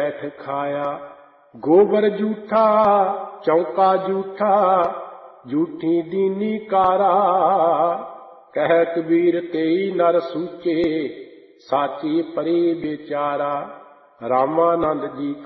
बैठ खाया। गोबर जूठा चौका जूठा जूठी दीनी कारा। कह कबीर तेई नर सूचे साची परी बेचारा। रामानंद जी